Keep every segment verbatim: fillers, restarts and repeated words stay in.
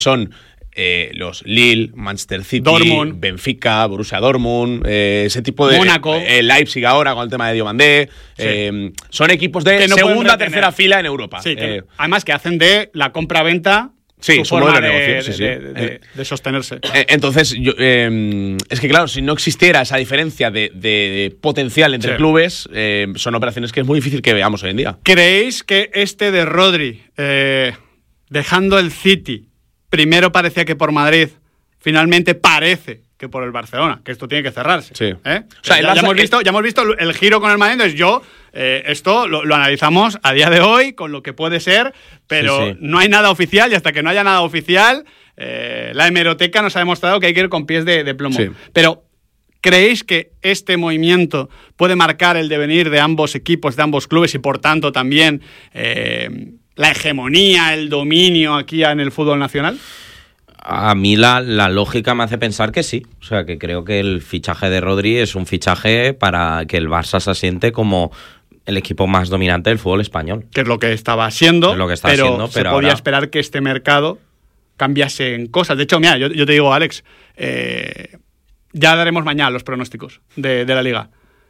son eh, los Lille, Manchester City, Dortmund, Benfica, Borussia Dortmund, eh, ese tipo de... Mónaco. Eh, Leipzig ahora con el tema de Diomandé. Sí. Eh, son equipos de no segunda, tercera fila en Europa. Sí, que, eh, además que hacen de la compra-venta... Sí, su forma forma de, de, negocio, sí, de, sí. de, de, de sostenerse. Entonces, yo, eh, es que claro, si no existiera esa diferencia de, de, de potencial entre sí. clubes, eh, son operaciones que es muy difícil que veamos hoy en día. ¿Creéis que este de Rodri, eh, dejando el City, primero parecía que por Madrid, finalmente parece que por el Barcelona, que esto tiene que cerrarse? Sí. ¿eh? O sea, ya, ya, hemos visto, ya hemos visto el giro con el Madrid, entonces yo, eh, esto lo, lo analizamos a día de hoy con lo que puede ser, pero sí, sí. no hay nada oficial y hasta que no haya nada oficial, eh, la hemeroteca nos ha demostrado que hay que ir con pies de, de plomo. Sí. Pero, ¿creéis que este movimiento puede marcar el devenir de ambos equipos, de ambos clubes y por tanto también eh, la hegemonía, el dominio aquí en el fútbol nacional? A mí la, la lógica me hace pensar que sí. O sea, que creo que el fichaje de Rodri es un fichaje para que el Barça se asiente como el equipo más dominante del fútbol español. Que es lo que estaba siendo, es lo que está pero, siendo, pero se podía ahora... esperar que este mercado cambiase en cosas. De hecho, mira, yo, yo te digo, Alex, eh, ya daremos mañana los pronósticos de, de la Liga.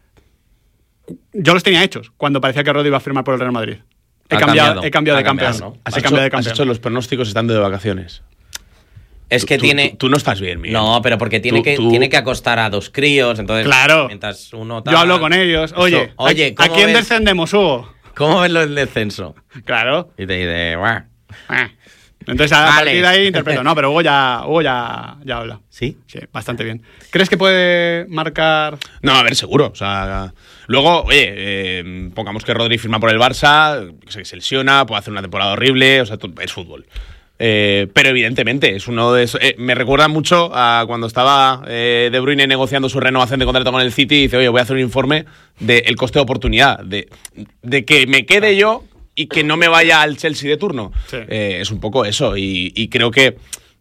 Yo los tenía hechos cuando parecía que Rodri iba a firmar por el Real Madrid. He ha cambiado, cambiado, he cambiado ha de campeón. cambiado, ¿no? Has, he hecho, cambiado de has campeón. hecho los pronósticos estando de vacaciones. Es que tú, tiene... Tú, tú no estás bien, Miguel. No, pero porque tiene, tú, que, tú... tiene que acostar a dos críos, entonces... Claro. Mientras uno... Tal, yo hablo con ellos. Oye, esto, oye ¿a, ¿a quién ves, descendemos, Hugo? ¿Cómo ves el descenso? Claro. Y te dice... Buah. Entonces, a Alex. partir de ahí interpreto. No, pero Hugo ya, Hugo ya, ya habla. ¿Sí? Sí, bastante bien. ¿Crees que puede marcar...? No, a ver, seguro. O sea, luego, oye, eh, pongamos que Rodri firma por el Barça, que se lesiona, puede hacer una temporada horrible, o sea, es fútbol. Eh, pero evidentemente es uno de esos, eh, me recuerda mucho a cuando estaba eh, De Bruyne negociando su renovación de contrato con el City y dice, oye, voy a hacer un informe del coste de oportunidad, de, de que me quede yo y que no me vaya al Chelsea de turno. Sí. Eh, es un poco eso y, y creo que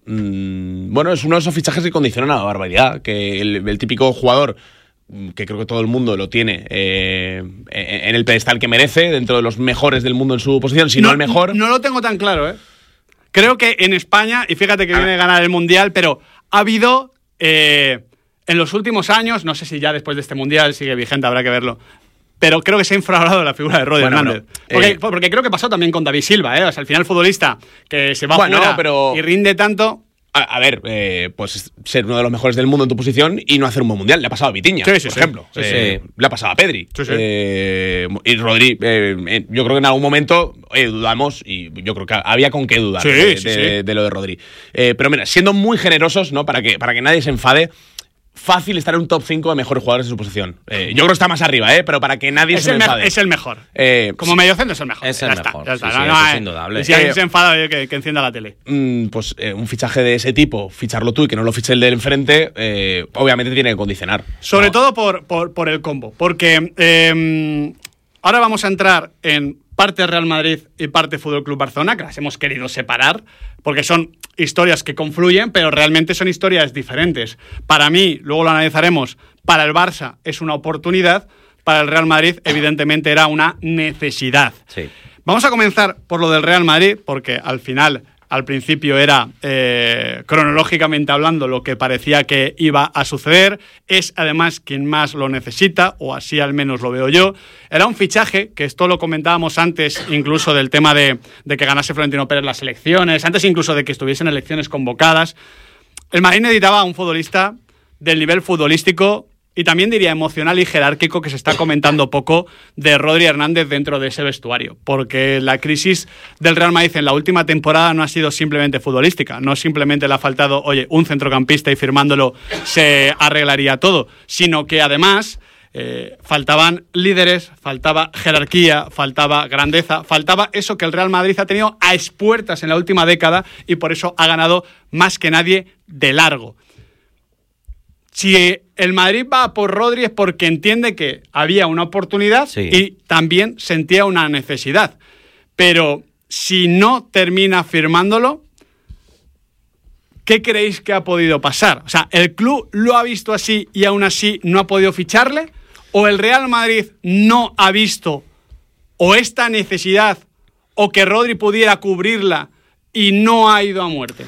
mmm, bueno, es uno de esos fichajes que condicionan a la barbaridad, que el, el típico jugador que creo que todo el mundo lo tiene eh, en el pedestal que merece, dentro de los mejores del mundo en su posición, si no, no el mejor. No lo tengo tan claro, ¿eh? Creo que en España, y fíjate que viene a ganar el Mundial, pero ha habido eh, en los últimos años, no sé si ya después de este Mundial sigue vigente, habrá que verlo, pero creo que se ha infravalorado la figura de Rodri bueno, Hernández. No, porque, eh, porque creo que pasó también con David Silva, ¿eh? O sea, al final el futbolista que se va bueno, fuera pero... y rinde tanto... A, a ver, eh, pues ser uno de los mejores del mundo en tu posición y no hacer un buen mundial. Le ha pasado a Vitinha, sí, sí, por sí. ejemplo. Sí, eh, sí. Le ha pasado a Pedri. Sí, sí. Eh, y Rodri, eh, yo creo que en algún momento eh, dudamos, y yo creo que había con qué dudar sí, de, sí, de, sí. de, de lo de Rodri. Eh, pero mira, siendo muy generosos, ¿no? Para que, para que nadie se enfade, fácil estar en un top cinco de mejores jugadores de su posición. Eh, yo creo que está más arriba, ¿eh? Pero para que nadie es se me enfade. Es el mejor. Eh, Como mediocentro es el mejor. Es el ya mejor. Está, ya está. Sí, no, sí, no, eso eh, es indudable. Si alguien eh, se enfada, que, que encienda la tele. Mm, pues eh, un fichaje de ese tipo, ficharlo tú y que no lo fiche el del enfrente, eh, obviamente tiene que condicionar. Sobre no. todo por, por, por el combo. Porque eh, ahora vamos a entrar en parte Real Madrid y parte Fútbol Club Barcelona, que las hemos querido separar, porque son historias que confluyen, pero realmente son historias diferentes. Para mí, luego lo analizaremos, para el Barça es una oportunidad, para el Real Madrid evidentemente era una necesidad. Sí. Vamos a comenzar por lo del Real Madrid, porque al final, al principio era, eh, cronológicamente hablando, lo que parecía que iba a suceder. Es además quien más lo necesita, o así al menos lo veo yo. Era un fichaje, que esto lo comentábamos antes incluso del tema de, de que ganase Florentino Pérez las elecciones, antes incluso de que estuviesen elecciones convocadas. El Madrid necesitaba a un futbolista del nivel futbolístico y también diría emocional y jerárquico que se está comentando poco de Rodri Hernández dentro de ese vestuario, porque la crisis del Real Madrid en la última temporada no ha sido simplemente futbolística, no simplemente le ha faltado, oye, un centrocampista y firmándolo se arreglaría todo, sino que además eh, faltaban líderes, faltaba jerarquía, faltaba grandeza, faltaba eso que el Real Madrid ha tenido a expuertas en la última década y por eso ha ganado más que nadie de largo. Si el Madrid va por Rodri es porque entiende que había una oportunidad sí. y también sentía una necesidad. Pero si no termina firmándolo, ¿qué creéis que ha podido pasar? O sea, ¿el club lo ha visto así y aún así no ha podido ficharle? ¿O el Real Madrid no ha visto o esta necesidad o que Rodri pudiera cubrirla y no ha ido a muerte?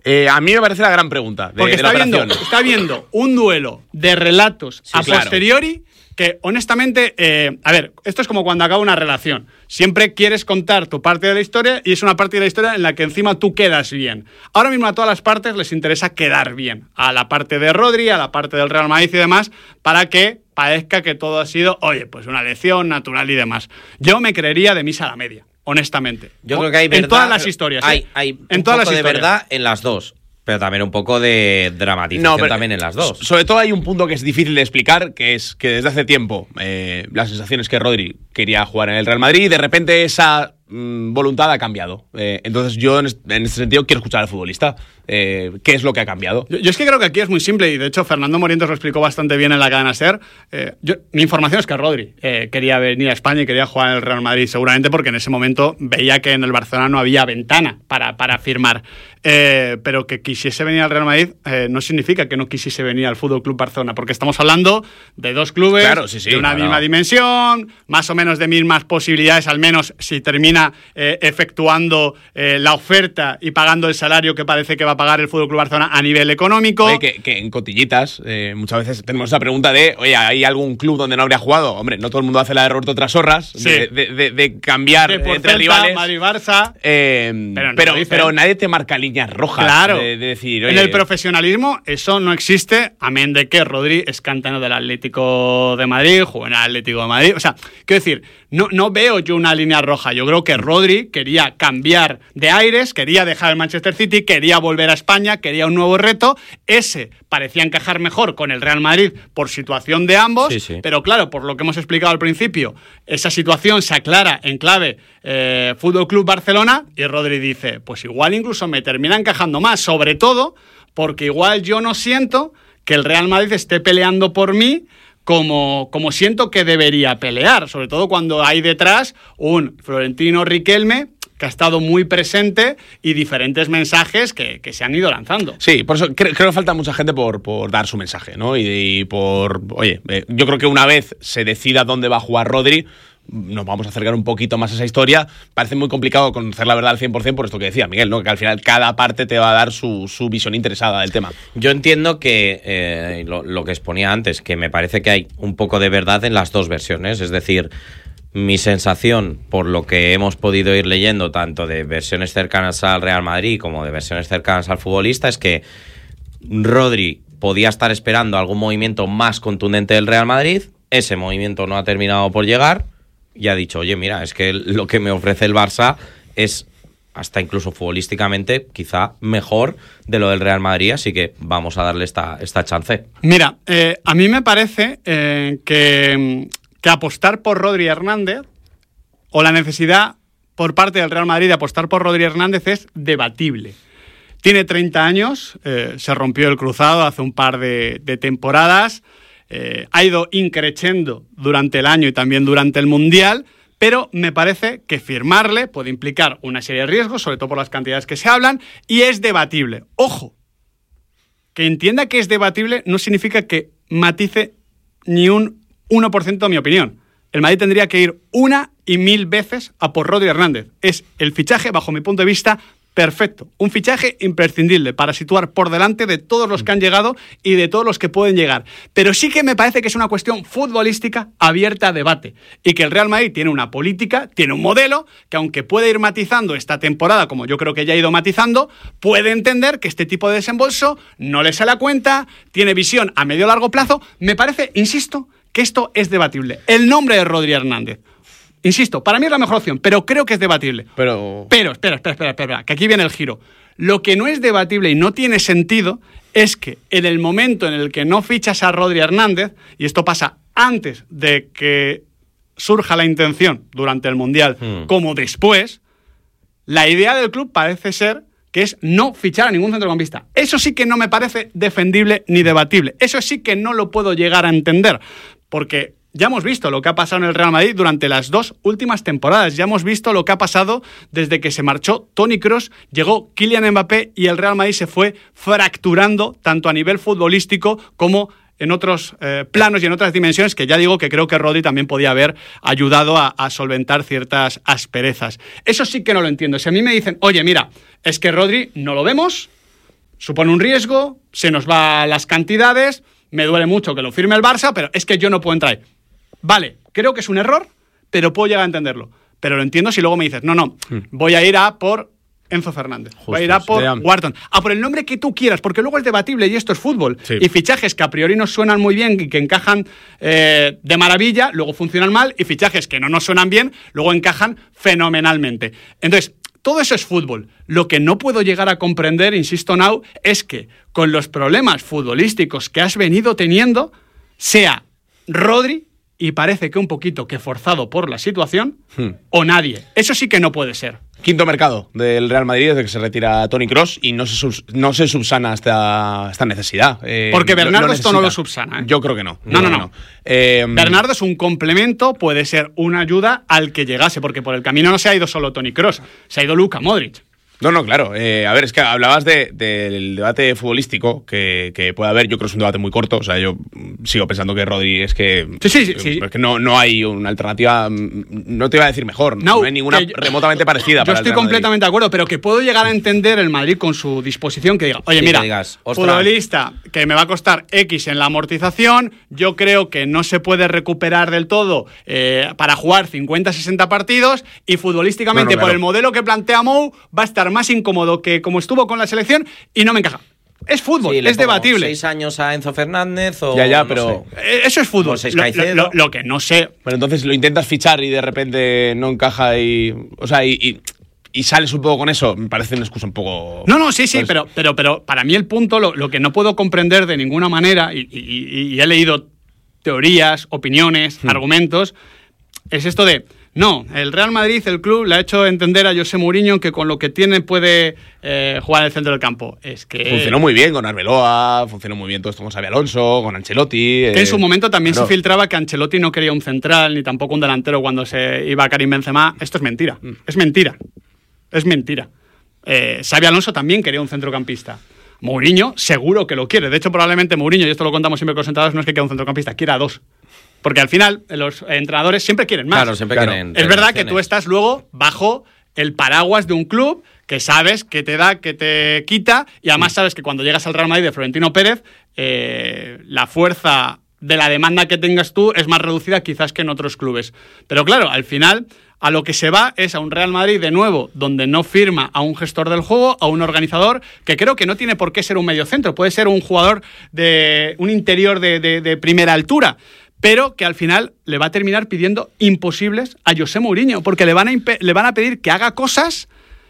Eh, a mí me parece la gran pregunta de, Porque de está, la viendo, operación. está viendo un duelo de relatos Sí, a claro. posteriori que, honestamente, eh, a ver, esto es como cuando acaba una relación. Siempre quieres contar tu parte de la historia y es una parte de la historia en la que encima tú quedas bien. Ahora mismo a todas las partes les interesa quedar bien. A la parte de Rodri, a la parte del Real Madrid y demás, para que parezca que todo ha sido, oye, pues una lección natural y demás. Yo me creería de misa a la media, honestamente. Yo creo que hay verdad. En todas las historias. Hay, ¿eh? hay en un todas poco las de historias. verdad en las dos. Pero también un poco de dramatización No, pero, también en las dos. Sobre todo hay un punto que es difícil de explicar, que es que desde hace tiempo eh, la sensación es que Rodri quería jugar en el Real Madrid y de repente esa mmm, voluntad ha cambiado. Eh, entonces yo en este, en este sentido quiero escuchar al futbolista. Eh, ¿Qué es lo que ha cambiado? Yo, yo es que creo que aquí es muy simple y de hecho Fernando Morientes lo explicó bastante bien en la cadena SER. Eh, yo, mi información es que Rodri eh, quería venir a España y quería jugar en el Real Madrid, seguramente porque en ese momento veía que en el Barcelona no había ventana para, para firmar. Eh, pero que quisiese venir al Real Madrid eh, no significa que no quisiese venir al F C Barcelona, porque estamos hablando de dos clubes Claro, sí, sí, de una claro. misma dimensión, más o menos de mismas posibilidades, al menos si termina eh, efectuando eh, la oferta y pagando el salario que parece que va a pagar el F C Barcelona a nivel económico. Oye, que, que en cotillitas eh, muchas veces tenemos esa pregunta de, oye, ¿hay algún club donde no habría jugado? Hombre, no todo el mundo hace la de Roberto Trasorras, Sí. de, de, de, de cambiar De por entre Celta, rivales. Madrid-Barça. Eh, Pero no pero, lo dicen. pero nadie te marca líneas rojas. Claro. De, de decir, en oye, el profesionalismo eso no existe, amén de que Rodri es cantano del Atlético de Madrid, jugó en el Atlético de Madrid. O sea, quiero decir, no, no veo yo una línea roja. Yo creo que Rodri quería cambiar de aires, quería dejar el Manchester City, quería volver a España, quería un nuevo reto. Ese parecía encajar mejor con el Real Madrid por situación de ambos, Sí, sí. pero claro, por lo que hemos explicado al principio, esa situación se aclara en clave eh, Fútbol Club Barcelona y Rodri dice, pues igual incluso me termina encajando más, sobre todo porque igual yo no siento que el Real Madrid esté peleando por mí como, como siento que debería pelear, sobre todo cuando hay detrás un Florentino Riquelme que ha estado muy presente y diferentes mensajes que, que se han ido lanzando. Sí, por eso creo, creo que falta mucha gente por, por dar su mensaje, ¿no? Y, y por, oye, eh, yo creo que una vez se decida dónde va a jugar Rodri, nos vamos a acercar un poquito más a esa historia. Parece muy complicado conocer la verdad al cien por ciento por esto que decía Miguel, ¿no? Que al final cada parte te va a dar su, su visión interesada del tema. Yo entiendo que eh, lo, lo que exponía antes, que me parece que hay un poco de verdad en las dos versiones. Es decir, mi sensación, por lo que hemos podido ir leyendo, tanto de versiones cercanas al Real Madrid como de versiones cercanas al futbolista, es que Rodri podía estar esperando algún movimiento más contundente del Real Madrid. Ese movimiento no ha terminado por llegar y ha dicho, oye, mira, es que lo que me ofrece el Barça es hasta incluso futbolísticamente quizá mejor de lo del Real Madrid, así que vamos a darle esta, esta chance. Mira, eh, a mí me parece eh, que, que apostar por Rodri Hernández o la necesidad por parte del Real Madrid de apostar por Rodri Hernández es debatible. Tiene treinta años, eh, se rompió el cruzado hace un par de, de temporadas, eh, ha ido increciendo durante el año y también durante el Mundial, pero me parece que firmarle puede implicar una serie de riesgos, sobre todo por las cantidades que se hablan, y es debatible. Ojo, que entienda que es debatible no significa que matice ni un uno por ciento de mi opinión. El Madrid tendría que ir una y mil veces a por Rodri Hernández. Es el fichaje, bajo mi punto de vista, perfecto. Un fichaje imprescindible para situar por delante de todos los que han llegado y de todos los que pueden llegar. Pero sí que me parece que es una cuestión futbolística abierta a debate y que el Real Madrid tiene una política, tiene un modelo que, aunque puede ir matizando esta temporada, como yo creo que ya ha ido matizando, puede entender que este tipo de desembolso no le sale a cuenta, tiene visión a medio o largo plazo. Me parece, insisto, que esto es debatible. El nombre de Rodri Hernández, insisto, para mí es la mejor opción, pero creo que es debatible. Pero... Pero, espera, espera, espera, espera, que aquí viene el giro. Lo que no es debatible y no tiene sentido es que en el momento en el que no fichas a Rodri Hernández, y esto pasa antes de que surja la intención durante el Mundial, hmm. como después, la idea del club parece ser que es no fichar a ningún centrocampista. Eso sí que no me parece defendible ni debatible. Eso sí que no lo puedo llegar a entender, porque ya hemos visto lo que ha pasado en el Real Madrid durante las dos últimas temporadas. Ya hemos visto lo que ha pasado desde que se marchó Toni Kroos, llegó Kylian Mbappé y el Real Madrid se fue fracturando tanto a nivel futbolístico como en otros eh, planos y en otras dimensiones, que ya digo que creo que Rodri también podía haber ayudado a, a solventar ciertas asperezas. Eso sí que no lo entiendo. Si a mí me dicen, oye, mira, es que Rodri no lo vemos, supone un riesgo, se nos van las cantidades, me duele mucho que lo firme el Barça, pero es que yo no puedo entrar ahí. Vale, creo que es un error, pero puedo llegar a entenderlo. Pero lo entiendo si luego me dices, no, no, hmm. voy a ir a por Enzo Fernández, Justo, voy a ir a por sí. Wharton, a por el nombre que tú quieras, porque luego es debatible y esto es fútbol. Sí. Y fichajes que a priori nos suenan muy bien y que encajan eh, de maravilla, luego funcionan mal, y fichajes que no nos suenan bien, luego encajan fenomenalmente. Entonces, todo eso es fútbol. Lo que no puedo llegar a comprender, insisto now, es que con los problemas futbolísticos que has venido teniendo, sea Rodri, y parece que un poquito que forzado por la situación, hmm. o nadie. Eso sí que no puede ser. Quinto mercado del Real Madrid desde que se retira Toni Kroos y no se, subs- no se subsana esta, esta necesidad. Eh, Porque Bernardo lo, lo esto no lo subsana. ¿eh? Yo creo que no. No, no, no. no. Eh, Bernardo es un complemento, puede ser una ayuda al que llegase, porque por el camino no se ha ido solo Toni Kroos, se ha ido Luka Modric. No, no, claro. Eh, a ver, es que hablabas de, del debate futbolístico que, que puede haber. Yo creo que es un debate muy corto. O sea, yo sigo pensando que Rodri es que, sí, sí, sí, sí. Es que no, no hay una alternativa. No te iba a decir mejor. No, no hay ninguna yo, remotamente parecida. Yo para estoy el Real completamente Madrid. de acuerdo, pero que puedo llegar a entender el Madrid con su disposición que diga, oye, sí, mira, que digas, futbolista que me va a costar X en la amortización, yo creo que no se puede recuperar del todo eh, para jugar cincuenta sesenta partidos y futbolísticamente, no, no, claro. por el modelo que plantea Mou, va a estar más incómodo que como estuvo con la selección y no me encaja. Es fútbol, sí, es debatible. ¿Seis años a Enzo Fernández o...? Ya, ya, no pero... sé. Eso es fútbol. Lo, lo, lo que no sé... Pero entonces lo intentas fichar y de repente no encaja y... O sea, y... y... y sales un poco con eso, me parece una excusa un poco... No, no, sí, sí, pues... pero, pero, pero para mí el punto, lo, lo que no puedo comprender de ninguna manera, y, y, y he leído teorías, opiniones, hmm. argumentos, es esto de... No, el Real Madrid, el club, le ha hecho entender a José Mourinho que con lo que tiene puede eh, jugar en el centro del campo. Es que funcionó muy bien con Arbeloa, funcionó muy bien todo esto con Xabi Alonso, con Ancelotti. Que eh, en su momento también claro. se filtraba que Ancelotti no quería un central ni tampoco un delantero cuando se iba a Karim Benzema. Esto es mentira, mm. es mentira, es mentira. Eh, Xabi Alonso también quería un centrocampista. Mourinho seguro que lo quiere. De hecho, probablemente Mourinho, y esto lo contamos siempre con los entrenadores, no es que quiera un centrocampista, quiera dos. Porque al final los entrenadores siempre quieren más. Claro, siempre claro. quieren. Es verdad que tú estás luego bajo el paraguas de un club que sabes que te da, que te quita, y además sí. sabes que cuando llegas al Real Madrid de Florentino Pérez, eh, la fuerza de la demanda que tengas tú es más reducida quizás que en otros clubes. Pero claro, al final a lo que se va es a un Real Madrid de nuevo donde no firma a un gestor del juego, a un organizador que creo que no tiene por qué ser un mediocentro, puede ser un jugador de un interior de, de, de primera altura, pero que al final le va a terminar pidiendo imposibles a José Mourinho, porque le van a, impe- le van a pedir que haga cosas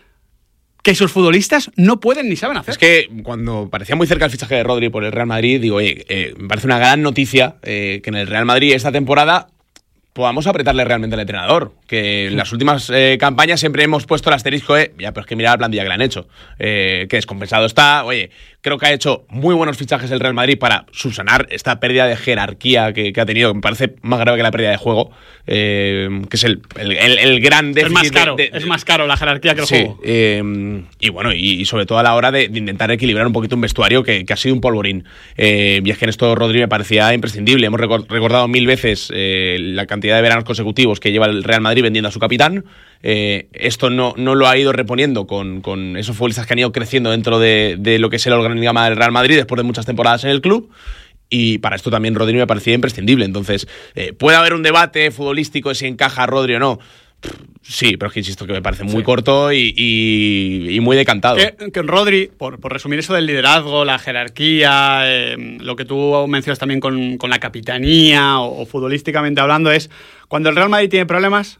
que sus futbolistas no pueden ni saben hacer. Es que cuando parecía muy cerca el fichaje de Rodri por el Real Madrid, digo, oye, eh, me parece una gran noticia eh, que en el Real Madrid esta temporada podamos apretarle realmente al entrenador. Que en las últimas eh, campañas siempre hemos puesto el asterisco, eh, ya, pero es que mira la plantilla que le han hecho. Eh, que descompensado está. Oye, creo que ha hecho muy buenos fichajes el Real Madrid para subsanar esta pérdida de jerarquía que, que ha tenido, que me parece más grave que la pérdida de juego, eh, que es el, el, el, el gran déficit. Es más caro, de, de, es más caro la jerarquía que el sí, juego. Eh, y bueno, y, y sobre todo a la hora de, de intentar equilibrar un poquito un vestuario que, que ha sido un polvorín. Eh, y es que en esto Rodri me parecía imprescindible. Hemos recordado mil veces eh, la cantidad de veranos consecutivos que lleva el Real Madrid vendiendo a su capitán. Eh, esto no, no lo ha ido reponiendo con, con esos futbolistas que han ido creciendo dentro de, de lo que es el organigrama del Real Madrid después de muchas temporadas en el club. Y para esto también Rodri me parecía imprescindible. Entonces, eh, ¿puede haber un debate futbolístico de si encaja Rodri o no? Sí, pero es que insisto que me parece muy sí. corto y, y, y muy decantado. Que, que Rodri, por, por resumir eso del liderazgo, la jerarquía, eh, lo que tú mencionas también con, con la capitanía o, o futbolísticamente hablando, es cuando el Real Madrid tiene problemas,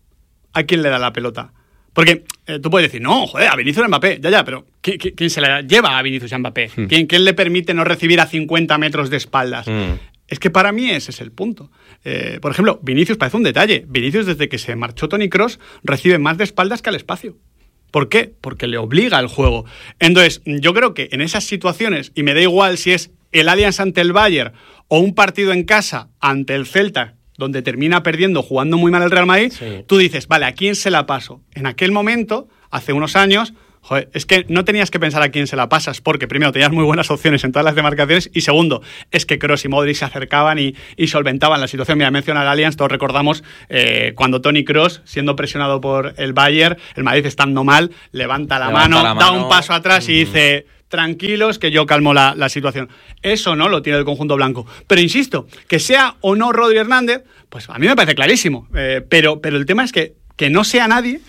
¿a quién le da la pelota? Porque eh, tú puedes decir, no, joder, a Vinicius y Mbappé, ya, ya, pero ¿quién, quién se la lleva a Vinicius y Mbappé? Hmm. ¿Quién, ¿Quién le permite no recibir a cincuenta metros de espaldas? Hmm. Es que para mí ese es el punto. Eh, por ejemplo, Vinicius parece un detalle. Vinicius, desde que se marchó Toni Kroos, recibe más de espaldas que al espacio. ¿Por qué? Porque le obliga el juego. Entonces, yo creo que en esas situaciones, y me da igual si es el Allianz ante el Bayern o un partido en casa ante el Celta, donde termina perdiendo, jugando muy mal el Real Madrid, sí. tú dices, vale, ¿a quién se la paso? En aquel momento, hace unos años, joder, es que no tenías que pensar a quién se la pasas, porque primero tenías muy buenas opciones en todas las demarcaciones, y segundo, es que Kroos y Modric se acercaban y, y solventaban la situación. Mira, menciona al Allianz, todos recordamos eh, cuando Toni Kroos, siendo presionado por el Bayern, el Madrid estando mal, levanta la, levanta mano, la mano, da un paso atrás uh-huh. y dice... tranquilos, que yo calmo la, la situación. Eso no lo tiene el conjunto blanco. Pero insisto, que sea o no Rodri Hernández, pues a mí me parece clarísimo. Eh, pero, pero el tema es que, que no sea nadie...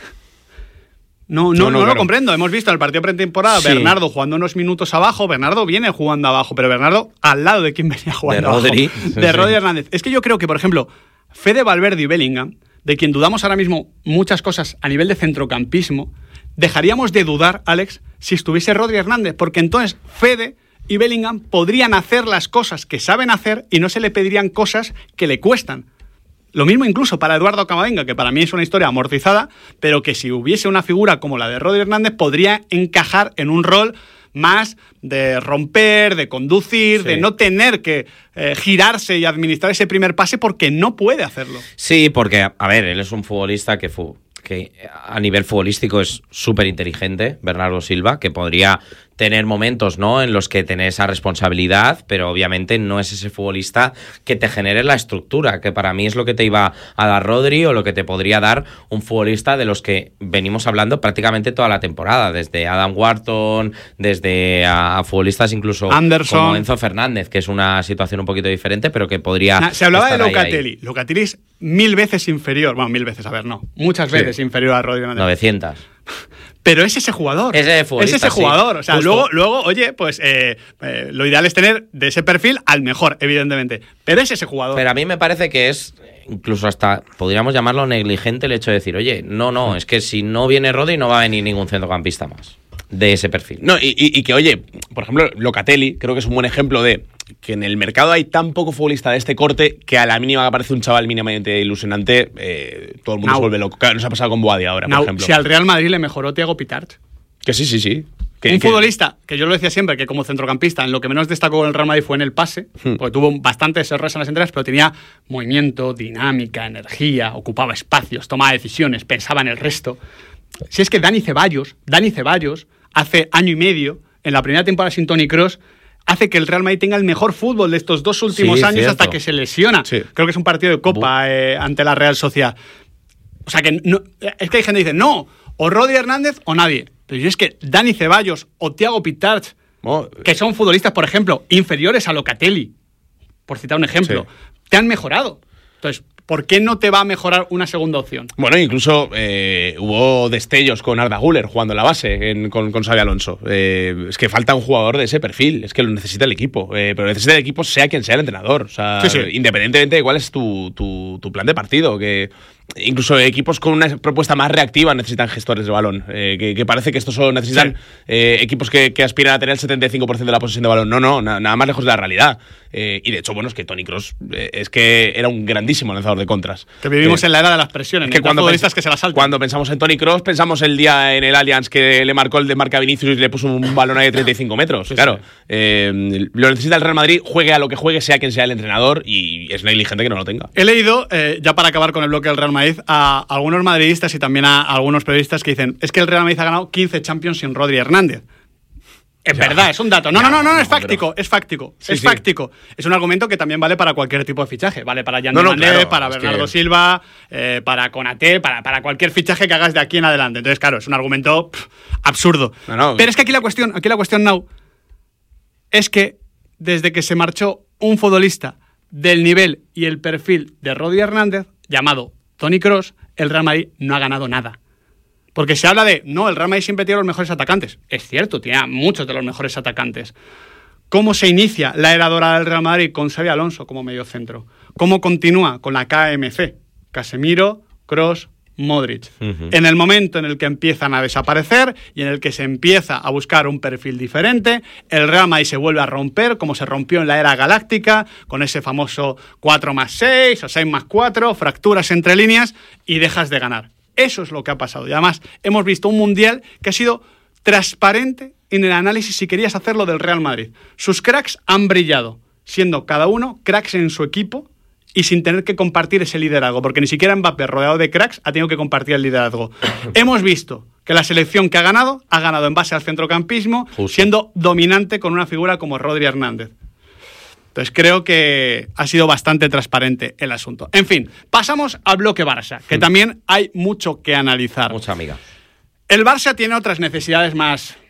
No, no, no, no claro. Lo comprendo. Hemos visto en el partido pretemporada sí. Bernardo jugando unos minutos abajo. Bernardo viene jugando abajo, pero Bernardo al lado de quién venía jugando de abajo. Rodri. De Rodri Hernández. Es que yo creo que, por ejemplo, Fede Valverde y Bellingham, de quien dudamos ahora mismo muchas cosas a nivel de centrocampismo, dejaríamos de dudar, Alex, si estuviese Rodri Hernández, porque entonces Fede y Bellingham podrían hacer las cosas que saben hacer y no se le pedirían cosas que le cuestan. Lo mismo incluso para Eduardo Camavinga, que para mí es una historia amortizada, pero que si hubiese una figura como la de Rodri Hernández podría encajar en un rol más de romper, de conducir, sí. de no tener que eh, girarse y administrar ese primer pase porque no puede hacerlo. Sí, porque, a ver, él es un futbolista que, fu- que a nivel futbolístico es súper inteligente, Bernardo Silva, que podría tener momentos, ¿no?, en los que tenés esa responsabilidad, pero obviamente no es ese futbolista que te genere la estructura, que para mí es lo que te iba a dar Rodri o lo que te podría dar un futbolista de los que venimos hablando prácticamente toda la temporada, desde Adam Wharton, desde a, a futbolistas incluso Anderson, como Enzo Fernández, que es una situación un poquito diferente, pero que podría... Nah, se hablaba estar de ahí, Locatelli. ahí. Locatelli es mil veces inferior, bueno, mil veces, a ver, no, muchas veces sí. inferior a Rodri Hernández. novecientas. Pero es ese jugador. Es ese, es ese jugador. Sí, o sea, justo. luego, luego, oye, pues eh, eh, lo ideal es tener de ese perfil al mejor, evidentemente. Pero es ese jugador. Pero a mí me parece que es, incluso hasta, podríamos llamarlo negligente el hecho de decir, oye, no, no, es que si no viene Rodri no va a venir ningún centrocampista más de ese perfil. No, y, y, y que, oye, por ejemplo, Locatelli, creo que es un buen ejemplo de que en el mercado hay tan poco futbolista de este corte que a la mínima que aparece un chaval mínimamente ilusionante, eh, todo el mundo Now. se vuelve loco. Claro, nos ha pasado con Boadi ahora, Now, por ejemplo. Si al Real Madrid le mejoró Thiago Pitart. Que sí, sí, sí. Que, un que... futbolista, que yo lo decía siempre, que como centrocampista, en lo que menos destacó en el Real Madrid fue en el pase, hmm. porque tuvo bastantes errores en las entregas, pero tenía movimiento, dinámica, energía, ocupaba espacios, tomaba decisiones, pensaba en el resto. Si es que Dani Ceballos, Dani Ceballos, hace año y medio, en la primera temporada sin Toni Kroos, hace que el Real Madrid tenga el mejor fútbol de estos dos últimos sí, años cierto. hasta que se lesiona. Sí. Creo que es un partido de Copa eh, ante la Real Sociedad. O sea que no, es que hay gente que dice, no, o Rodri Hernández o nadie. Pero yo es que Dani Ceballos o Thiago Pitart, oh, que son futbolistas, por ejemplo, inferiores a Locatelli, por citar un ejemplo, sí. te han mejorado. Entonces, ¿por qué no te va a mejorar una segunda opción? Bueno, incluso eh, hubo destellos con Arda Güler jugando en la base en, con, con Xabi Alonso. Eh, es que falta un jugador de ese perfil, es que lo necesita el equipo. Eh, pero necesita el equipo sea quien sea el entrenador. O sea, sí, sí. independientemente de cuál es tu, tu, tu plan de partido. Que incluso equipos con una propuesta más reactiva necesitan gestores de balón. Eh, que, que parece que estos solo necesitan sí. eh, equipos que, que aspiran a tener el setenta y cinco por ciento de la posesión de balón. No, no, na, nada más lejos de la realidad. Eh, y de hecho, bueno, es que Toni Kroos eh, es que era un grandísimo lanzador de contras. Que vivimos eh, en la era de las presiones, es que cuando, futbolistas que se las saltan. Cuando pensamos en Toni Kroos, pensamos el día en el Allianz que le marcó el de marca a Vinicius y le puso un balón ahí de treinta y cinco metros. Sí, claro, sí. Eh, lo necesita el Real Madrid, juegue a lo que juegue, sea quien sea el entrenador, y es negligente que no lo tenga. He leído, eh, ya para acabar con el bloque del Real Madrid, a algunos madridistas y también a algunos periodistas que dicen, es que el Real Madrid ha ganado quince Champions sin Rodri Hernández. Es ya. verdad, es un dato. No, no, no, no, no es fáctico, pero... es fáctico, sí, es sí. fáctico. Es un argumento que también vale para cualquier tipo de fichaje. Vale para Yann no, no, Mandé, claro, para Bernardo que... Silva, eh, para Konaté, para, para cualquier fichaje que hagas de aquí en adelante. Entonces, claro, es un argumento pff, absurdo. No, no. Pero es que aquí la cuestión, aquí la cuestión, Now, es que desde que se marchó un futbolista del nivel y el perfil de Rodri Hernández, llamado Toni Kroos, el Real Madrid no ha ganado nada. Porque se habla de, no, el Real Madrid siempre tiene los mejores atacantes. Es cierto, tiene a muchos de los mejores atacantes. ¿Cómo se inicia la era dorada del Real Madrid con Xabi Alonso como mediocentro? ¿Cómo continúa con la K M C? Casemiro, Kroos, Modric. Uh-huh. En el momento en el que empiezan a desaparecer y en el que se empieza a buscar un perfil diferente, el Real Madrid se vuelve a romper, como se rompió en la era galáctica, con ese famoso cuatro más seis o seis más cuatro, fracturas entre líneas, y dejas de ganar. Eso es lo que ha pasado. Y además hemos visto un Mundial que ha sido transparente en el análisis, si querías hacerlo, del Real Madrid. Sus cracks han brillado, siendo cada uno cracks en su equipo y sin tener que compartir ese liderazgo, porque ni siquiera Mbappé, rodeado de cracks, ha tenido que compartir el liderazgo. Hemos visto que la selección que ha ganado, ha ganado en base al centrocampismo, Justo. siendo dominante con una figura como Rodri Hernández. Entonces creo que ha sido bastante transparente el asunto. En fin, pasamos al bloque Barça, que mm. también hay mucho que analizar. Mucha amiga. El Barça tiene otras necesidades más,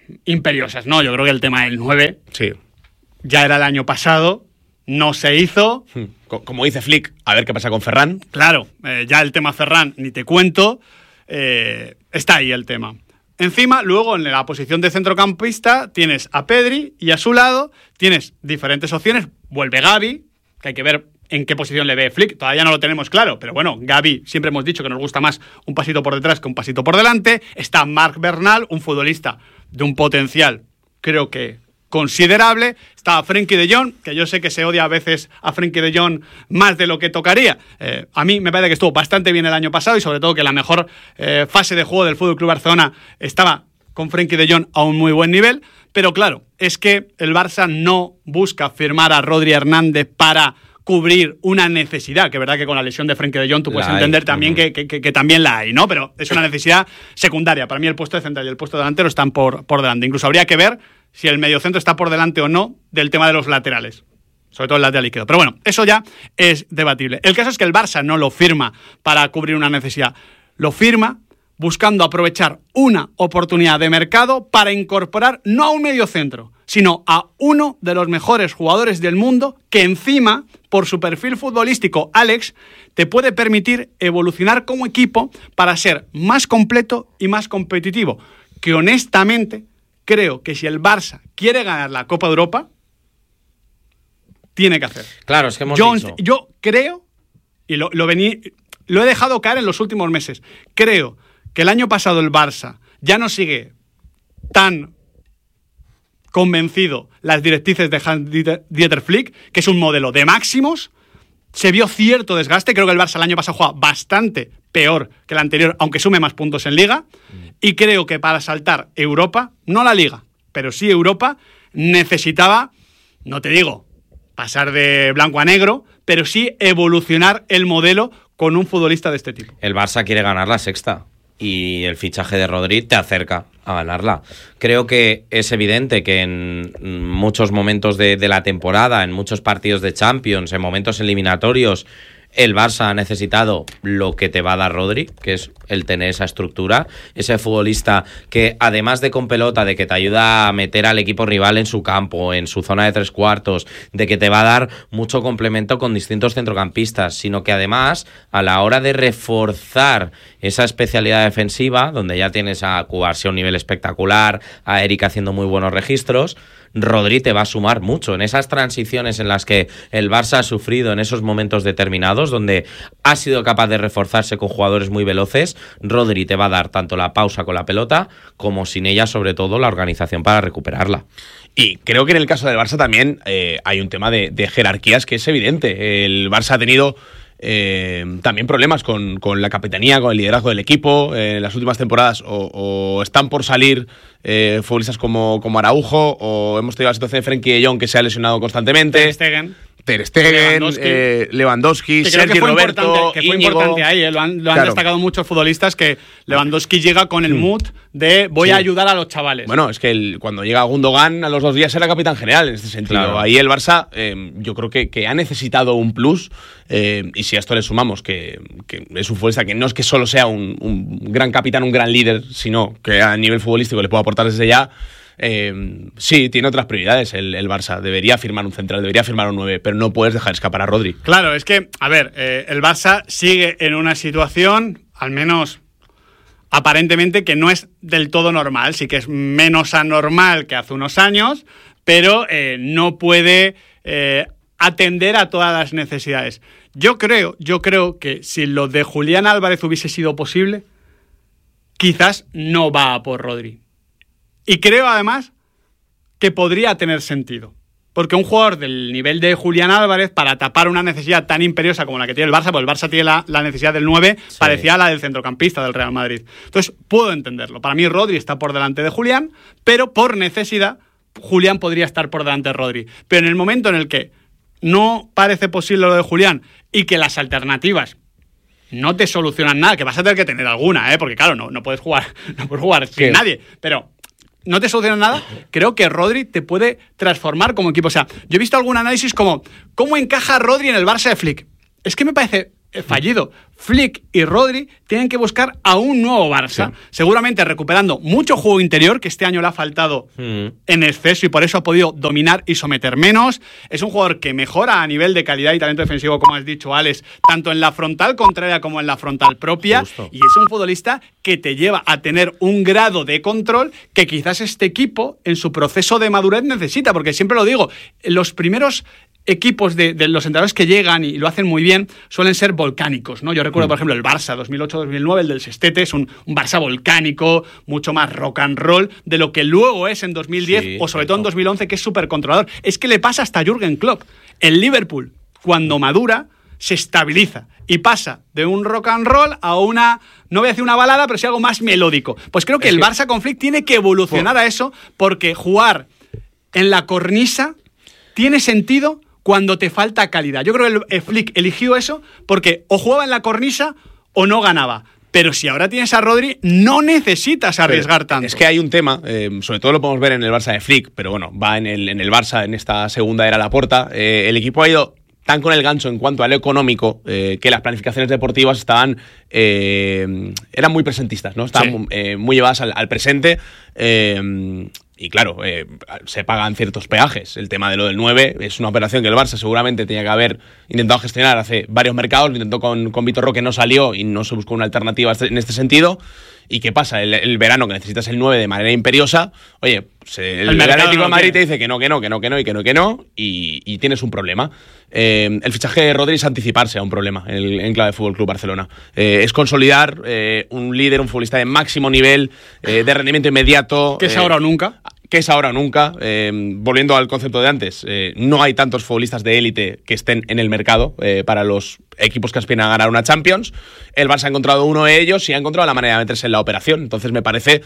imperiosas. No, yo creo que el tema del nueve Sí. ya era el año pasado, no se hizo. Como dice Flick, a ver qué pasa con Ferran. Claro, eh, ya el tema Ferran ni te cuento, eh, está ahí el tema. Encima, luego en la posición de centrocampista tienes a Pedri y a su lado tienes diferentes opciones. Vuelve Gavi, que hay que ver en qué posición le ve Flick, todavía no lo tenemos claro, pero bueno, Gavi siempre hemos dicho que nos gusta más un pasito por detrás que un pasito por delante. Está Marc Bernal, un futbolista de un potencial, creo que considerable. Está Frenkie de Jong, que yo sé que se odia a veces a Frenkie de Jong más de lo que tocaría. Eh, a mí me parece que estuvo bastante bien el año pasado y sobre todo que la mejor eh, fase de juego del F C Barcelona estaba con Frenkie de Jong a un muy buen nivel. Pero claro, es que el Barça no busca firmar a Rodri Hernández para cubrir una necesidad, que es verdad que con la lesión de Frenkie de Jong tú puedes La hay. entender también Uh-huh. que, que, que, que también la hay, ¿no? Pero es una necesidad secundaria. Para mí el puesto de central y el puesto de delantero están por, por delante. Incluso habría que ver si el mediocentro está por delante o no del tema de los laterales. Sobre todo el lateral izquierdo. Pero bueno, eso ya es debatible. El caso es que el Barça no lo firma para cubrir una necesidad. Lo firma buscando aprovechar una oportunidad de mercado para incorporar no a un mediocentro, sino a uno de los mejores jugadores del mundo que encima, por su perfil futbolístico, Alex, te puede permitir evolucionar como equipo para ser más completo y más competitivo. Que honestamente creo que si el Barça quiere ganar la Copa de Europa, tiene que hacer. Claro, es que hemos yo, dicho... yo creo, y lo, lo, vení, lo he dejado caer en los últimos meses, creo que el año pasado el Barça ya no sigue tan convencido las directrices de Hans-Dieter Flick, que es un modelo de máximos. Se vio cierto desgaste. Creo que el Barça el año pasado juega bastante peor que el anterior, aunque sume más puntos en Liga. Y creo que para saltar Europa, no la Liga, pero sí Europa, necesitaba, no te digo pasar de blanco a negro, pero sí evolucionar el modelo con un futbolista de este tipo. El Barça quiere ganar la sexta y el fichaje de Rodri te acerca a ganarla. Creo que es evidente que en muchos momentos de, de la temporada, en muchos partidos de Champions, en momentos eliminatorios, el Barça ha necesitado lo que te va a dar Rodri, que es el tener esa estructura, ese futbolista que además de con pelota, de que te ayuda a meter al equipo rival en su campo, en su zona de tres cuartos, de que te va a dar mucho complemento con distintos centrocampistas, sino que además a la hora de reforzar esa especialidad defensiva, donde ya tienes a Cubarsí a un nivel espectacular, a Eric haciendo muy buenos registros, Rodri te va a sumar mucho en esas transiciones en las que el Barça ha sufrido en esos momentos determinados, donde ha sido capaz de reforzarse con jugadores muy veloces. Rodri te va a dar tanto la pausa con la pelota como sin ella, sobre todo, la organización para recuperarla. Y creo que en el caso del Barça también eh, hay un tema de, de jerarquías que es evidente. El Barça ha tenido Eh, también problemas con, con la capitanía, con el liderazgo del equipo. Eh, en las últimas temporadas o, o están por salir eh, futbolistas como, como Araujo, o hemos tenido la situación de Frenkie de Jong, que se ha lesionado constantemente. Ter Stegen. Ter Stegen, Lewandowski, eh, Lewandowski que creo Sergi que fue Roberto, importante, que fue Íñigo. importante ahí, eh, lo han, lo han Claro. destacado muchos futbolistas, que Lewandowski llega con el mood de voy Sí. a ayudar a los chavales. Bueno, es que el, cuando llega Gundogan a los dos días era capitán general en este sentido. Claro. Ahí el Barça eh, yo creo que, que ha necesitado un plus, eh, y si a esto le sumamos que, que es un futbolista que no es que solo sea un, un gran capitán, un gran líder, sino que a nivel futbolístico le puede aportar desde ya. Eh, sí, tiene otras prioridades el, el Barça. Debería firmar un central, debería firmar un nueve, pero no puedes dejar escapar a Rodri. Claro, es que, a ver, eh, el Barça sigue en una situación, al menos aparentemente, que no es del todo normal. Sí que es menos anormal que hace unos años, pero eh, no puede eh, atender a todas las necesidades. Yo creo, yo creo que si lo de Julián Álvarez hubiese sido posible, quizás no va a por Rodri. Y creo además que podría tener sentido. Porque un jugador del nivel de Julián Álvarez, para tapar una necesidad tan imperiosa como la que tiene el Barça, porque el Barça tiene la, la necesidad del nueve, Sí. parecía la del centrocampista del Real Madrid. Entonces, puedo entenderlo. Para mí, Rodri está por delante de Julián, pero por necesidad, Julián podría estar por delante de Rodri. Pero en el momento en el que no parece posible lo de Julián y que las alternativas no te solucionan nada, que vas a tener que tener alguna, ¿eh? Porque claro, no, no puedes jugar, no puedes jugar sin ¿Qué? nadie, pero no te soluciona nada, creo que Rodri te puede transformar como equipo. O sea, yo he visto algún análisis como ¿cómo encaja Rodri en el Barça de Flick? Es que me parece eh, fallido. Flick y Rodri tienen que buscar a un nuevo Barça, sí. seguramente recuperando mucho juego interior, que este año le ha faltado mm. en exceso y por eso ha podido dominar y someter menos. Es un jugador que mejora a nivel de calidad y talento defensivo, como has dicho, Alex, tanto en la frontal contraria como en la frontal propia. Justo. Y es un futbolista que te lleva a tener un grado de control que quizás este equipo en su proceso de madurez necesita, porque siempre lo digo, los primeros equipos de, de los entrenadores que llegan y lo hacen muy bien suelen ser volcánicos, ¿no? Yo recuerdo, por ejemplo, el Barça dos mil ocho dos mil nueve, el del Sestete, es un, un Barça volcánico, mucho más rock and roll de lo que luego es en dos mil diez sí, o sobre todo en dos mil once, que es súper controlador. Es que le pasa hasta a Jürgen Klopp. El Liverpool, cuando madura, se estabiliza y pasa de un rock and roll a una, no voy a decir una balada, pero sí algo más melódico. Pues creo que es el que... Barça con Flick tiene que evolucionar por... a eso, porque jugar en la cornisa tiene sentido cuando te falta calidad. Yo creo que el Flick eligió eso porque o jugaba en la cornisa o no ganaba. Pero si ahora tienes a Rodri, no necesitas arriesgar pero tanto. Es que hay un tema, eh, sobre todo lo podemos ver en el Barça de Flick, pero bueno, va en el, en el Barça, en esta segunda era Laporta. Eh, el equipo ha ido tan con el gancho en cuanto a lo económico eh, que las planificaciones deportivas estaban eh, eran muy presentistas, ¿no? Estaban sí. eh, muy llevadas al, al presente. Eh, Y claro, eh, se pagan ciertos peajes. El tema de lo del nueve es una operación que el Barça seguramente tenía que haber intentado gestionar hace varios mercados. Lo intentó con, con Vitor Roque, no salió y no se buscó una alternativa en este sentido. ¿Y qué pasa? El, el verano que necesitas el nueve de manera imperiosa, oye, se, el, el Atlético de Madrid te dice que no, que no, que no, que no y que no, que no, y, y tienes un problema. Eh, el fichaje de Rodri es anticiparse a un problema en, en clave Fútbol Club Barcelona. Eh, es consolidar eh, un líder, un futbolista de máximo nivel, eh, de rendimiento inmediato. Que es eh, ahora o nunca. Que es ahora o nunca. Eh, volviendo al concepto de antes, eh, no hay tantos futbolistas de élite que estén en el mercado eh, para los equipos que aspiran a ganar una Champions. El Barça ha encontrado uno de ellos y ha encontrado la manera de meterse en la operación. Entonces me parece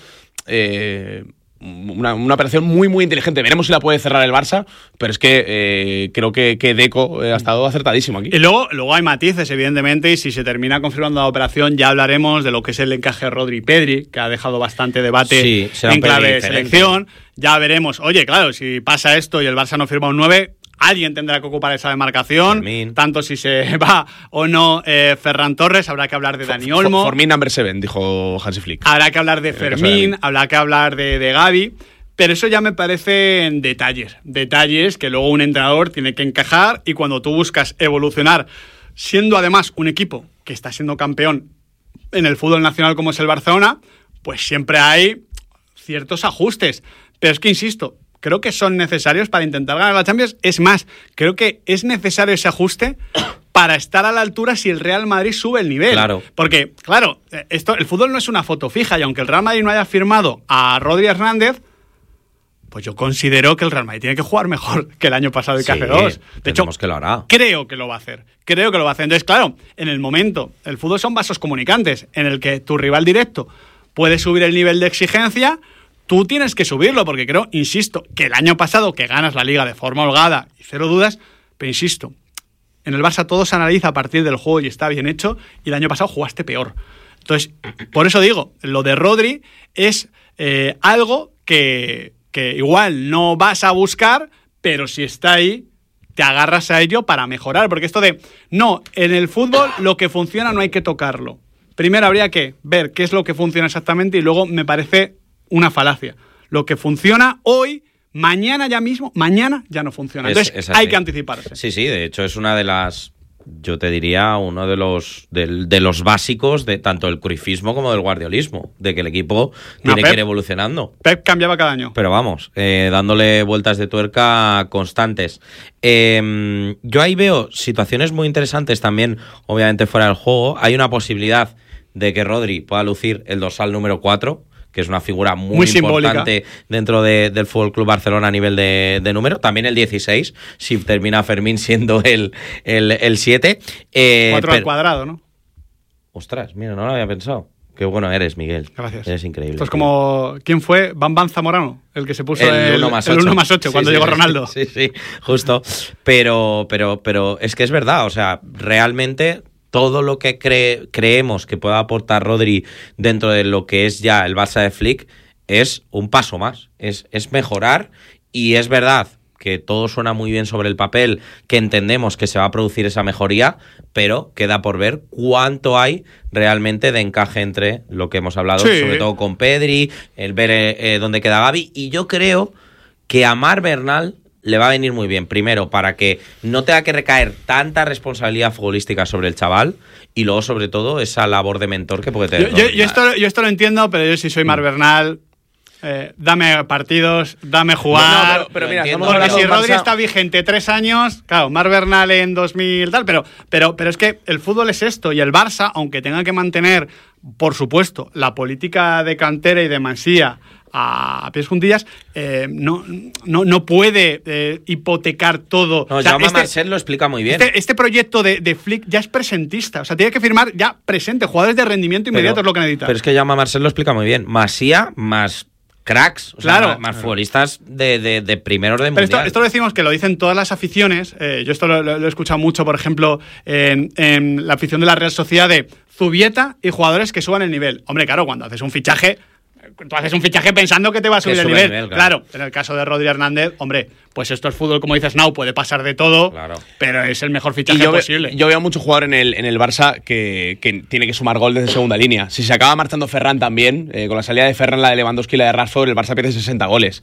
eh, una, una operación muy, muy inteligente. Veremos si la puede cerrar el Barça, pero es que eh, creo que, que Deco ha estado acertadísimo aquí. Y luego, luego hay matices, evidentemente, y si se termina confirmando la operación, ya hablaremos de lo que es el encaje Rodri-Pedri, que ha dejado bastante debate sí, en clave de selección. Ya veremos. Oye, claro, si pasa esto y el Barça no firma un nueve, alguien tendrá que ocupar esa demarcación. Fermín. Tanto si se va o no eh, Ferran Torres, habrá que hablar de Dani Olmo. For, for me number seven, dijo Hansi Flick. Habrá que hablar de Fermín, de habrá que hablar de, de Gavi. Pero eso ya me parecen detalles. Detalles que luego un entrenador tiene que encajar, y cuando tú buscas evolucionar, siendo además un equipo que está siendo campeón en el fútbol nacional como es el Barcelona, pues siempre hay ciertos ajustes. Pero es que, insisto, creo que son necesarios para intentar ganar la Champions. Es más, creo que es necesario ese ajuste para estar a la altura si el Real Madrid sube el nivel. Claro. Porque, claro, esto, el fútbol no es una foto fija, y aunque el Real Madrid no haya firmado a Rodri Hernández, pues yo considero que el Real Madrid tiene que jugar mejor que el año pasado y que sí, hace dos. De hecho, que lo hará. creo que lo va a hacer. Creo que lo va a hacer. Entonces, claro, en el momento, el fútbol son vasos comunicantes, en el que tu rival directo puede subir el nivel de exigencia, tú tienes que subirlo, porque creo, insisto, que el año pasado que ganas la Liga de forma holgada y cero dudas, pero insisto, en el Barça todo se analiza a partir del juego y está bien hecho, y el año pasado jugaste peor. Entonces, por eso digo, lo de Rodri es eh, algo que, que igual no vas a buscar, pero si está ahí, te agarras a ello para mejorar, porque esto de, no, en el fútbol lo que funciona no hay que tocarlo. Primero habría que ver qué es lo que funciona exactamente, y luego me parece una falacia. Lo que funciona hoy, mañana ya mismo, mañana ya no funciona. Entonces es, es hay que anticiparse. Sí, sí, de hecho es una de las, yo te diría, uno de los de, de los básicos de tanto el cruyffismo como del guardiolismo, de que el equipo tiene no, Pep, que ir evolucionando. Pep cambiaba cada año. Pero vamos, eh, dándole vueltas de tuerca constantes. Eh, yo ahí veo situaciones muy interesantes también, obviamente fuera del juego. Hay una posibilidad de que Rodri pueda lucir el dorsal número cuatro, que es una figura muy, muy importante simbólica dentro de, del Fútbol Club Barcelona a nivel de, de número. También el dieciséis, si termina Fermín siendo el, el, el siete. Eh, cuatro pero, al cuadrado, ¿no? Ostras, mira, no lo había pensado. Qué bueno eres, Miguel. Gracias. Eres increíble. Esto es como, ¿quién fue? Bam Bam Zamorano, el que se puso el uno más ocho cuando sí, llegó sí, Ronaldo. Sí, sí, justo. Pero, pero, pero es que es verdad, o sea, realmente todo lo que cree, creemos que pueda aportar Rodri dentro de lo que es ya el Barça de Flick es un paso más, es, es mejorar, y es verdad que todo suena muy bien sobre el papel, que entendemos que se va a producir esa mejoría, pero queda por ver cuánto hay realmente de encaje entre lo que hemos hablado, sí. sobre todo con Pedri, el ver eh, dónde queda Gavi, y yo creo que a Marc Bernal le va a venir muy bien, primero, para que no tenga que recaer tanta responsabilidad futbolística sobre el chaval, y luego, sobre todo, esa labor de mentor que puede tener. Yo, yo, yo, esto, yo esto lo entiendo, pero yo si soy Marc Bernal, eh, dame partidos, dame jugar. No, no, pero, pero mira, entiendo, porque si Rodri Barça... está vigente tres años, claro, Marc Bernal en dos mil tal, pero, pero, pero es que el fútbol es esto, y el Barça, aunque tenga que mantener, por supuesto, la política de cantera y de Masía a pies juntillas, eh, no, no, no puede eh, hipotecar todo. No, o sea, Jaume este, Marcel lo explica muy bien. Este, este proyecto de, de Flick ya es presentista, o sea, tiene que firmar ya presente, jugadores de rendimiento inmediato pero, es lo que necesita. Pero es que Jaume Marcel lo explica muy bien. Masía más cracks, o claro, sea, más, más futbolistas de, de, de primer orden pero mundial. Esto, esto lo decimos que lo dicen todas las aficiones. Eh, yo esto lo, lo, lo he escuchado mucho, por ejemplo, en, en la afición de la Real Sociedad de Zubieta y jugadores que suban el nivel. Hombre, claro, cuando haces un fichaje, tú haces un fichaje pensando que te va a subir el nivel. nivel claro. claro, en el caso de Rodri Hernández, hombre, pues esto es fútbol, como dices, no, puede pasar de todo, claro. pero es el mejor fichaje yo posible. Ve, yo veo mucho jugador en el, en el Barça que, que tiene que sumar gol desde segunda línea. Si se acaba marchando Ferran también, eh, con la salida de Ferran, la de Lewandowski y la de Rashford, el Barça pierde sesenta goles.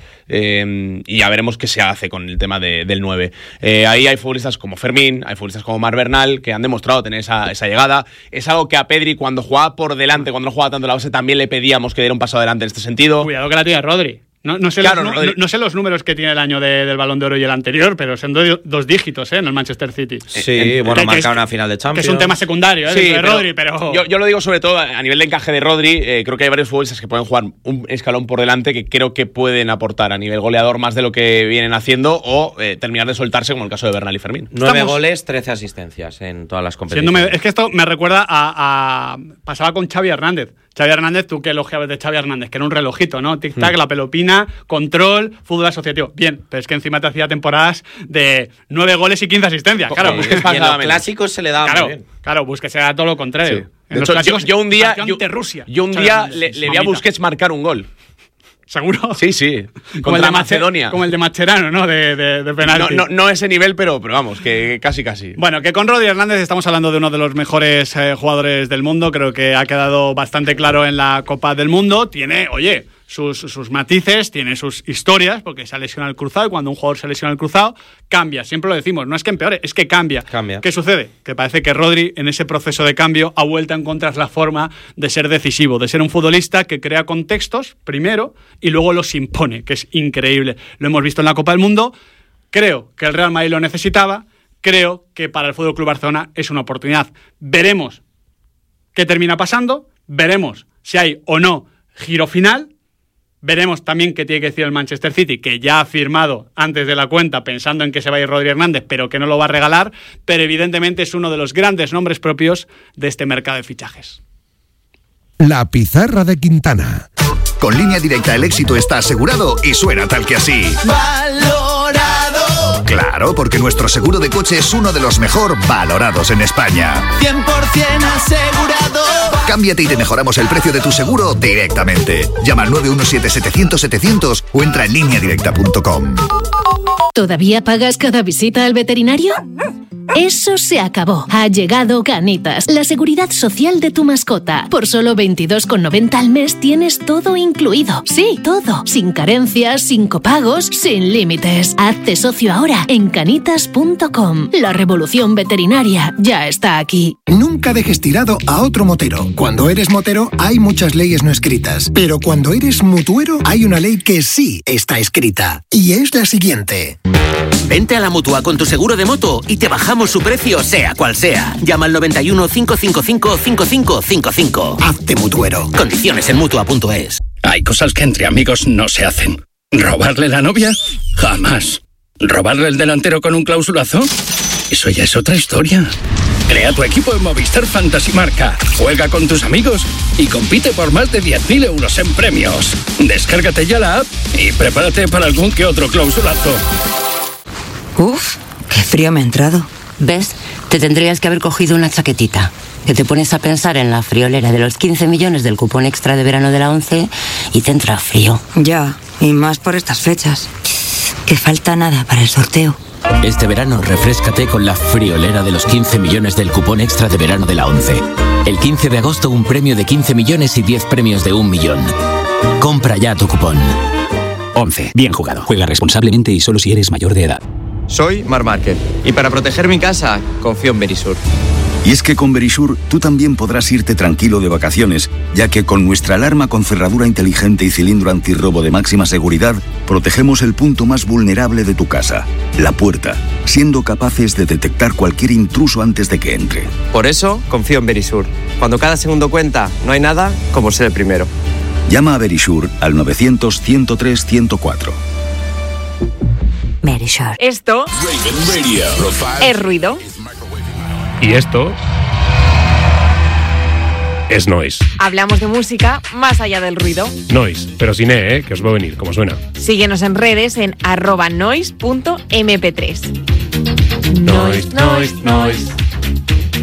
Eh, y ya veremos qué se hace con el tema de, del nueve. Eh, ahí hay futbolistas como Fermín, hay futbolistas como Marc Bernal, que han demostrado tener esa, esa llegada. Es algo que a Pedri, cuando jugaba por delante, cuando no jugaba tanto la base, también le pedíamos que diera un paso adelante en este sentido. Cuidado que la tiene Rodri. No, no, sé claro, los, no, no sé los números que tiene el año de, del Balón de Oro y el anterior, pero son do, dos dígitos ¿eh? en el Manchester City. Sí, en, bueno, marca una final de Champions. Que es un tema secundario ¿eh? sí, de pero Rodri, pero... Yo, yo lo digo sobre todo a nivel de encaje de Rodri, eh, creo que hay varios futbolistas que pueden jugar un escalón por delante que creo que pueden aportar a nivel goleador más de lo que vienen haciendo o eh, terminar de soltarse, como el caso de Bernal y Fermín. Nueve Estamos... goles, trece asistencias en todas las competiciones. Es que esto me recuerda a, a... Pasaba con Xavi Hernández. Xavi Hernández, tú que elogiabas de Xavi Hernández, que era un relojito, ¿no? Tic-tac, mm. la pelopina, control, fútbol asociativo. Bien, pero es que encima te hacía temporadas de nueve goles y quince asistencias. Claro, Busquets y en los clásicos se le daba claro, muy bien. Claro, Busquets era todo lo contrario. Sí. En de los hecho, clásicos, yo, yo un día, yo, Rusia, yo un día le, le vi a Busquets marcar un gol. ¿Seguro? Sí, sí. Como el de Macedonia. Como el de Mascherano, ¿no? De, de, de penalti. No, no, no ese nivel, pero, pero vamos, que casi, casi. Bueno, que con Rodri Hernández estamos hablando de uno de los mejores eh, jugadores del mundo. Creo que ha quedado bastante claro en la Copa del Mundo. Tiene, oye, sus, sus matices, tiene sus historias, porque se ha lesionado el cruzado y cuando un jugador se lesiona el cruzado, cambia. Siempre lo decimos, no es que empeore, es que cambia. Cambia. ¿Qué sucede? Que parece que Rodri, en ese proceso de cambio, ha vuelto a encontrar la forma de ser decisivo, de ser un futbolista que crea contextos, primero, y luego los impone, que es increíble. Lo hemos visto en la Copa del Mundo. Creo que el Real Madrid lo necesitaba. Creo que para el F C Barcelona es una oportunidad. Veremos qué termina pasando. Veremos si hay o no giro final. Veremos también qué tiene que decir el Manchester City, que ya ha firmado antes de la cuenta pensando en que se va a ir Rodri Hernández, pero que no lo va a regalar, pero evidentemente es uno de los grandes nombres propios de este mercado de fichajes. La pizarra de Quintana. Con Línea Directa el éxito está asegurado y suena tal que así. ¡Valorado! Claro, porque nuestro seguro de coche es uno de los mejor valorados en España. cien por ciento asegurado. Cámbiate y te mejoramos el precio de tu seguro directamente. Llama al nueve uno siete setecientos setecientos o entra en línea directa punto com. ¿Todavía pagas cada visita al veterinario? Eso se acabó. Ha llegado Canitas, la seguridad social de tu mascota. Por solo veintidós con noventa al mes tienes todo incluido. Sí, todo. Sin carencias, sin copagos, sin límites. Hazte socio ahora en canitas punto com. La revolución veterinaria ya está aquí. Nunca dejes tirado a otro motero. Cuando eres motero hay muchas leyes no escritas. Pero cuando eres mutuero hay una ley que sí está escrita. Y es la siguiente. Vente a la Mutua con tu seguro de moto y te bajamos su precio sea cual sea. Llama al noventa y uno, cinco cinco cinco, cinco cinco cinco cinco. Hazte mutuero. Condiciones en mutua punto es. Hay cosas que entre amigos no se hacen. ¿Robarle la novia? Jamás. ¿Robarle el delantero con un clausulazo? Eso ya es otra historia. Crea tu equipo en Movistar Fantasy Marca. Juega con tus amigos y compite por más de diez mil euros en premios. Descárgate ya la app y prepárate para algún que otro clausulazo. Uf, qué frío me ha entrado. ¿Ves? Te tendrías que haber cogido una chaquetita. Que te pones a pensar en la friolera de los quince millones del cupón extra de verano de la ONCE y te entra frío. Ya, y más por estas fechas. que falta nada para el sorteo. Este verano refréscate con la friolera de los quince millones del cupón extra de verano de la ONCE. El quince de agosto un premio de quince millones y diez premios de un millón. Compra ya tu cupón. ONCE. Bien jugado. Juega responsablemente y solo si eres mayor de edad. Soy Marc Márquez y para proteger mi casa confío en Verisur. Y es que con Verisur tú también podrás irte tranquilo de vacaciones, ya que con nuestra alarma con cerradura inteligente y cilindro antirrobo de máxima seguridad, protegemos el punto más vulnerable de tu casa, la puerta, siendo capaces de detectar cualquier intruso antes de que entre. Por eso confío en Verisur. Cuando cada segundo cuenta, no hay nada como ser el primero. Llama a Verisur al novecientos, ciento tres, ciento cuatro. Verisur. Esto es ruido. Y esto es noise. Hablamos de música más allá del ruido. Noise, pero sin E, ¿eh? Que os va a venir, como suena. Síguenos en redes en arroba noise punto eme pe tres. Noise, noise, noise.